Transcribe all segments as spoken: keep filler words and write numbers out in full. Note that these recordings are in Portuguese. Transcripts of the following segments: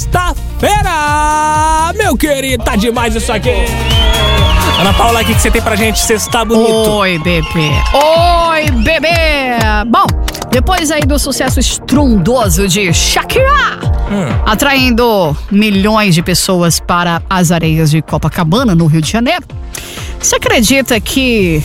sexta-feira, meu querido, tá demais isso aqui. Ana Paula, o que, que você tem pra gente? Você está bonito. Oi, bebê. Oi, bebê. Bom, depois aí do sucesso estrondoso de Shakira, hum. atraindo milhões de pessoas para as areias de Copacabana, no Rio de Janeiro, você acredita que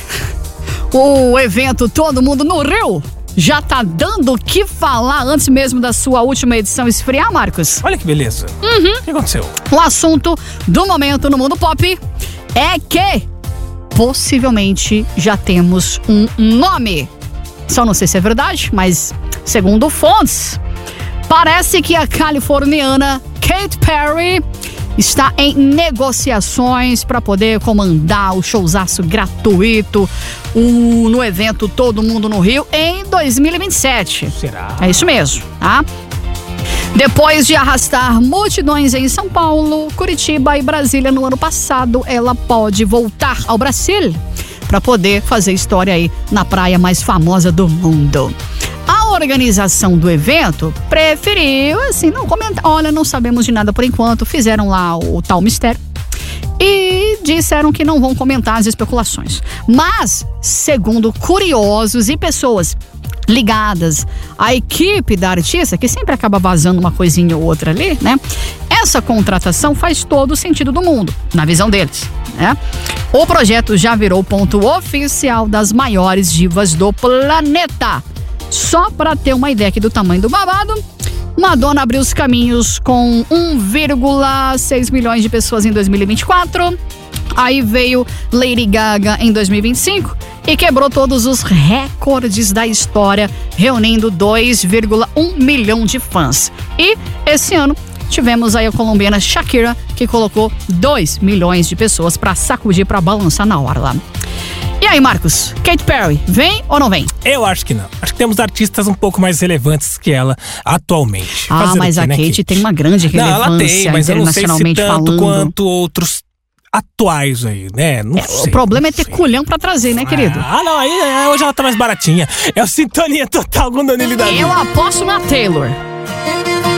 o evento Todo Mundo no Rio já tá dando o que falar antes mesmo da sua última edição esfriar, Marcos? Olha que beleza. Uhum. O que aconteceu? O assunto do momento no mundo pop é que possivelmente já temos um nome. Só não sei se é verdade, mas segundo fontes, parece que a californiana Katy Perry está em negociações para poder comandar o showzaço gratuito um, no evento Todo Mundo no Rio em dois mil e vinte e sete. Será? É isso mesmo, tá? Depois de arrastar multidões em São Paulo, Curitiba e Brasília no ano passado, ela pode voltar ao Brasil para poder fazer história aí na praia mais famosa do mundo. A organização do evento preferiu, assim, não comentar. Olha, não sabemos de nada por enquanto. Fizeram lá o tal mistério e disseram que não vão comentar as especulações. Mas, segundo curiosos e pessoas ligadas à equipe da artista, que sempre acaba vazando uma coisinha ou outra ali, né? Essa contratação faz todo o sentido do mundo, na visão deles, né? O projeto já virou ponto oficial das maiores divas do planeta. Só para ter uma ideia aqui do tamanho do babado, Madonna abriu os caminhos com um vírgula seis milhões de pessoas em dois mil e vinte e quatro. Aí veio Lady Gaga em dois mil e vinte e cinco e quebrou todos os recordes da história, reunindo dois vírgula um milhão de fãs. E esse ano tivemos aí a colombiana Shakira, que colocou dois milhões de pessoas para sacudir, para balançar na hora lá. E aí, Marcos, Katy Perry, vem ou não vem? Eu acho que não. Acho que temos artistas um pouco mais relevantes que ela atualmente. Ah, Fazer mas quê, a né, Katy, Katy tem uma grande relevância, não, ela tem, mas eu não sei se tanto falando. quanto outros atuais aí, né? Não é, sei, o problema é ter sei. culhão pra trazer, né, querido? Ah, não, aí hoje ela tá mais baratinha. É o Sintonia Total com Danilo e Davi. Eu aposto na Taylor.